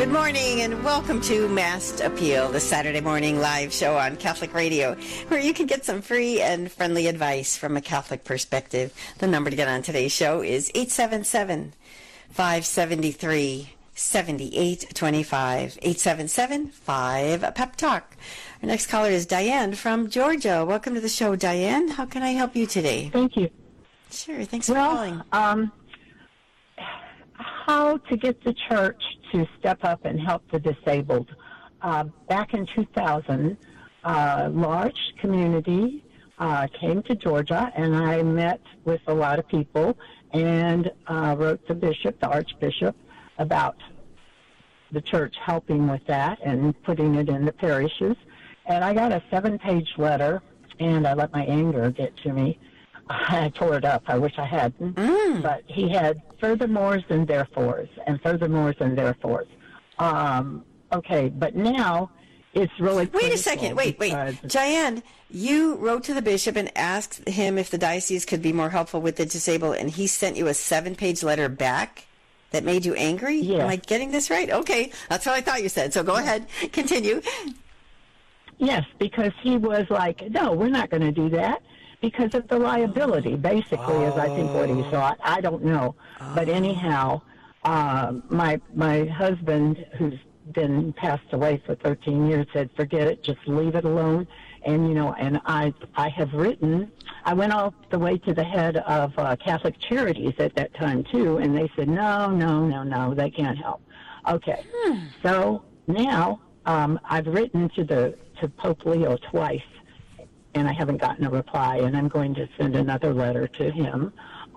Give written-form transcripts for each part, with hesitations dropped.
Good morning and welcome to Masked Appeal, the Saturday morning live show on Catholic Radio, where you can get some free and friendly advice from a Catholic perspective. The number to get on today's show is 877-573-7825, 877-5-PEP-TALK. Our next caller is Diane from Georgia. Welcome to the show, Diane. How can I help you today? Thank you. Sure, thanks for calling. How to get the church to step up and help the disabled. Back in 2000, a large community came to Georgia, and I met with a lot of people and wrote the Archbishop, about the church helping with that and putting it in the parishes. And I got a 7-page letter, and I let my anger get to me. I tore it up. I wish I hadn't. But he had furthermores and therefores, and furthermores and therefores. Okay, but now it's really... Wait a second. Wait. Diane, you wrote to the bishop and asked him if the diocese could be more helpful with the disabled, and he sent you a 7-page letter back that made you angry? Yes. Am I getting this right? Okay, that's what I thought you said. So go ahead. Continue. Yes, because he was like, no, we're not going to do that. Because of the liability, basically, is I think what he thought. I don't know. But anyhow, my husband, who's been passed away for 13 years, said, forget it, just leave it alone. And, and I have written, I went all the way to the head of Catholic Charities at that time, too, and they said, no, they can't help. Okay. So now I've written to Pope Leo twice, and I haven't gotten a reply, and I'm going to send another letter to him.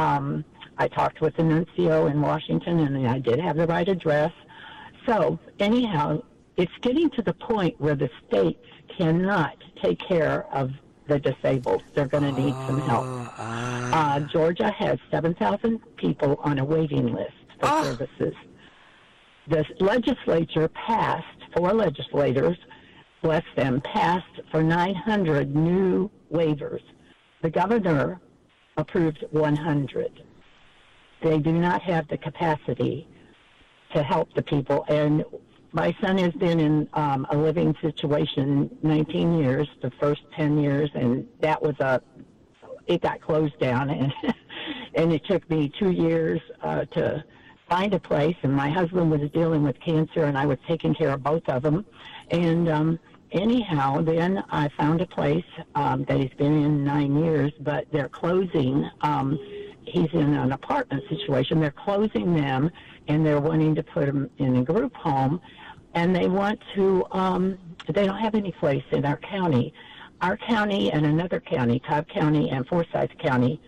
I talked with the nuncio in Washington, and I did have the right address. So, anyhow, it's getting to the point where the states cannot take care of the disabled. They're going to need some help. Georgia has 7,000 people on a waiting list for services. The legislature passed, 4 legislators, bless them, passed for 900 new waivers. The governor approved 100. They do not have the capacity to help the people. And my son has been in a living situation 19 years, the first 10 years, and that was it got closed down. And it took me 2 years to find a place, and my husband was dealing with cancer, and I was taking care of both of them. And anyhow, then I found a place that he's been in 9 years, but they're closing. He's in an apartment situation. They're closing them, and they're wanting to put him in a group home, and they want to, they don't have any place in our county. Our county and another county, Cobb County and Forsyth County,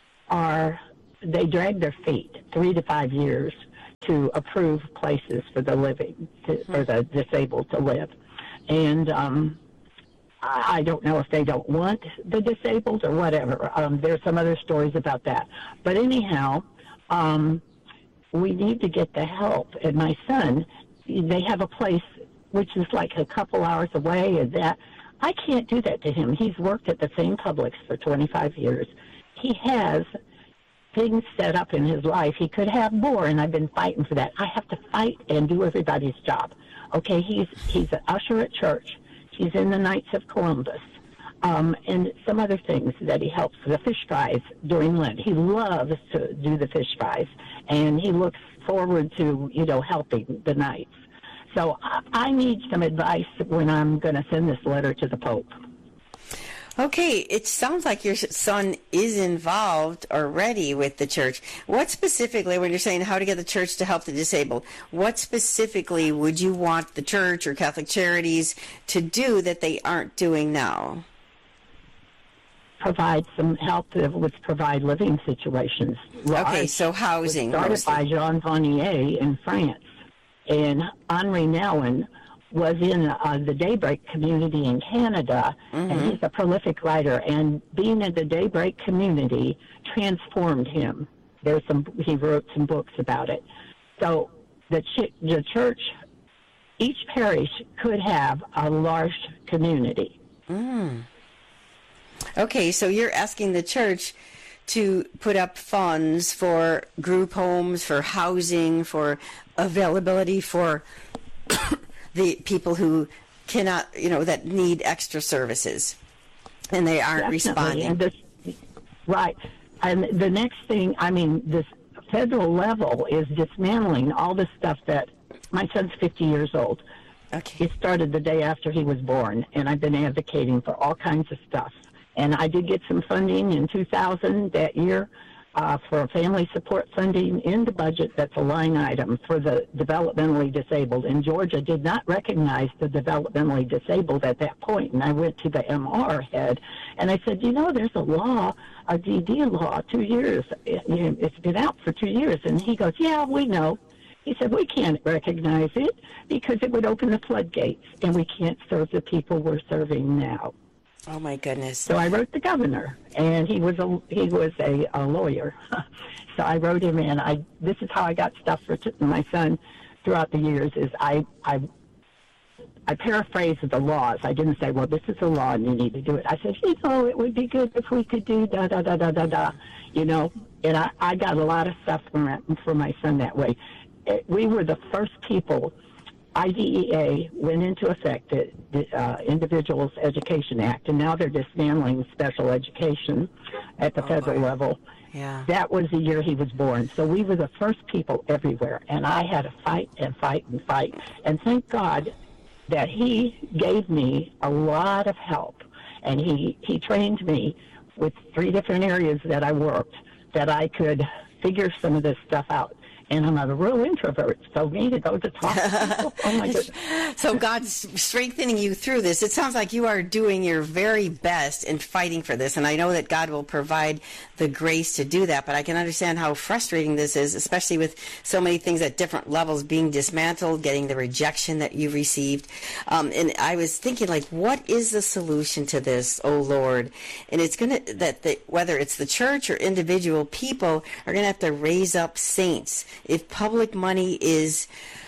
they drag their feet 3 to 5 years to approve places for the living, for the disabled to live. And I don't know if they don't want the disabled or whatever. There's some other stories about that. But anyhow, we need to get the help. And my son, they have a place which is like a couple hours away, and that I can't do that to him. He's worked at the same Publix for 25 years. He has things set up in his life. He could have more, and I've been fighting for that. I have to fight and do everybody's job. Okay, he's an usher at church. He's in the Knights of Columbus, and some other things that he helps. The fish fries during Lent. He loves to do the fish fries, and he looks forward to, helping the Knights. So I need some advice when I'm going to send this letter to the Pope. Okay, it sounds like your son is involved already with the church. What specifically, when you're saying how to get the church to help the disabled, what specifically would you want the church or Catholic Charities to do that they aren't doing now? Provide some help with provide living situations. Okay, so housing. Started by Jean Vanier in France, and Henri Nouwen was in the Daybreak community in Canada, and he's a prolific writer, and being in the Daybreak community transformed him. He wrote some books about it. So the church, each parish could have a large community. Okay, so you're asking the church to put up funds for group homes, for housing, for availability for the people who cannot, that need extra services, and they aren't responding. And right. And the next thing, this federal level is dismantling all the stuff that my son's 50 years old. Okay. It started the day after he was born, and I've been advocating for all kinds of stuff. And I did get some funding in 2000 that year for family support funding in the budget. That's a line item for the developmentally disabled. And Georgia did not recognize the developmentally disabled at that point. And I went to the MR head, and I said, there's a law, a DD law, 2 years. It's been out for 2 years. And he goes, yeah, we know. He said, we can't recognize it because it would open the floodgates, and we can't serve the people we're serving now. Oh, my goodness. So I wrote the governor, and he was a lawyer. So I wrote him, and this is how I got stuff for my son throughout the years, is I paraphrased the laws. I didn't say, well, this is a law, and you need to do it. I said, it would be good if we could do da-da-da-da-da-da, And I got a lot of stuff for my son that way. We were the first people. IDEA went into effect, the Individuals Education Act, and now they're dismantling special education at the federal level. Yeah. That was the year he was born. So we were the first people everywhere, and I had to fight and fight and fight. And thank God that he gave me a lot of help, and he trained me with 3 different areas that I worked, that I could figure some of this stuff out. And I'm a real introvert, so me to go to talk to people, oh my goodness. So God's strengthening you through this. It sounds like you are doing your very best in fighting for this, and I know that God will provide the grace to do that, but I can understand how frustrating this is, especially with so many things at different levels being dismantled, getting the rejection that you received. And I was thinking, what is the solution to this, oh Lord? And it's going to, whether it's the church or individual people, are going to have to raise up saints. If public money is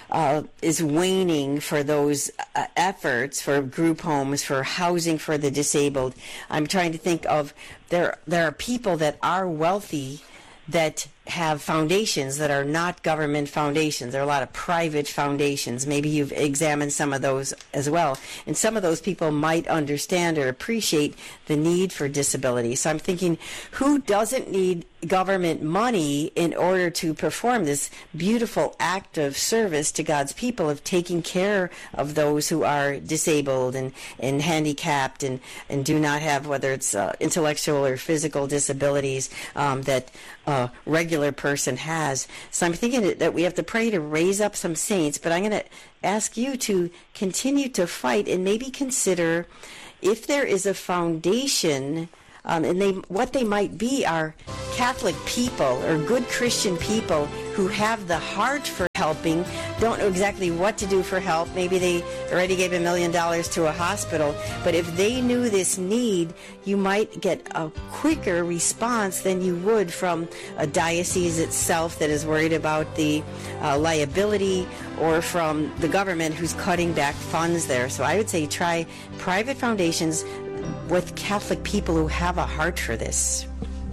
waning for those efforts for group homes, for housing for the disabled, I'm trying to think of there are people that are wealthy that have foundations that are not government foundations. There are a lot of private foundations. Maybe you've examined some of those as well. And some of those people might understand or appreciate the need for disability. So I'm thinking, who doesn't need government money in order to perform this beautiful act of service to God's people of taking care of those who are disabled and handicapped and do not have, whether it's intellectual or physical disabilities that a regular person has. So I'm thinking that we have to pray to raise up some saints, but I'm going to ask you to continue to fight and maybe consider if there is a foundation, and what they might be are Catholic people or good Christian people who have the heart for helping, don't know exactly what to do for help. Maybe they already gave $1 million to a hospital, but if they knew this need, you might get a quicker response than you would from a diocese itself that is worried about the liability, or from the government who's cutting back funds there. So I would say try private foundations with Catholic people who have a heart for this.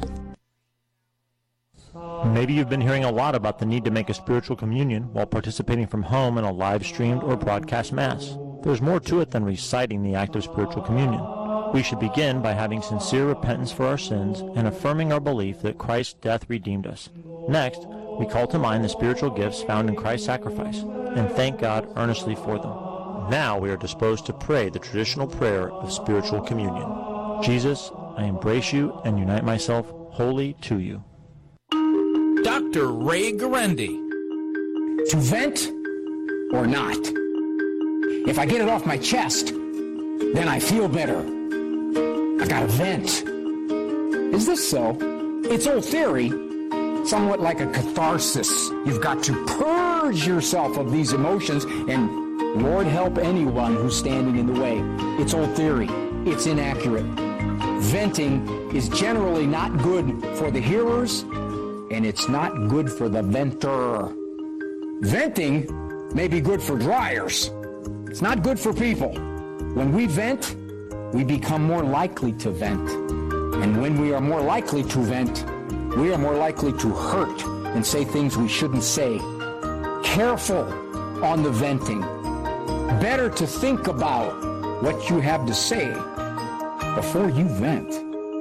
Maybe you've been hearing a lot about the need to make a spiritual communion while participating from home in a live-streamed or broadcast Mass. There's more to it than reciting the act of spiritual communion. We should begin by having sincere repentance for our sins and affirming our belief that Christ's death redeemed us. Next, we call to mind the spiritual gifts found in Christ's sacrifice and thank God earnestly for them. Now we are disposed to pray the traditional prayer of spiritual communion. Jesus, I embrace you and unite myself wholly to you. Dr. Ray Guarendi. To vent or not? If I get it off my chest, then I feel better. I gotta vent. Is this so? It's old theory, somewhat like a catharsis. You've got to purge yourself of these emotions, and Lord help anyone who's standing in the way. It's old theory. It's inaccurate. Venting is generally not good for the hearers, and it's not good for the venter. Venting may be good for dryers. It's not good for people. When we vent, we become more likely to vent. And when we are more likely to vent, we are more likely to hurt and say things we shouldn't say. Careful on the venting. Better to think about what you have to say before you vent.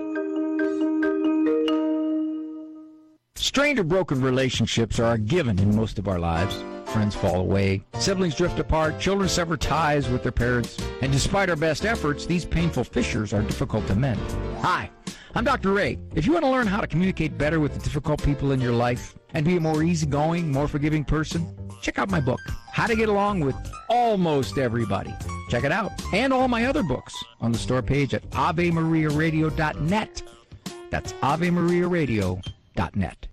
Strained or broken relationships are a given in most of our lives. Friends fall away, siblings drift apart, children sever ties with their parents, and despite our best efforts, these painful fissures are difficult to mend. Hi, I'm Dr. Ray. If you want to learn how to communicate better with the difficult people in your life and be a more easygoing, more forgiving person, check out my book, How to Get Along with Almost Everybody. Check it out. And all my other books on the store page at AveMariaRadio.net. That's AveMariaRadio.net.